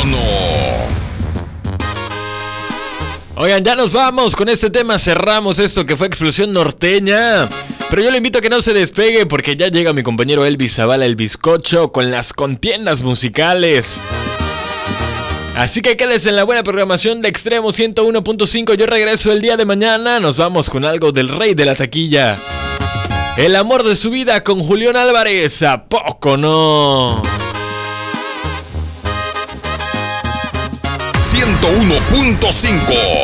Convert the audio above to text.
no. Oigan, ya nos vamos. Con este tema cerramos esto que fue Explosión Norteña. Pero yo le invito a que no se despegue porque ya llega mi compañero Elvis Zavala, el bizcocho, con las contiendas musicales. Así que quédese en la buena programación de Extremo 101.5. Yo regreso el día de mañana. Nos vamos con algo del rey de la taquilla. El amor de su vida con Julián Álvarez. ¿A poco no? 101.5